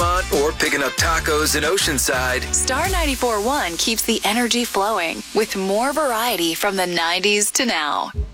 Altamont or picking up tacos in Oceanside. Star 94.1 keeps the energy flowing with more variety from the 90s to now.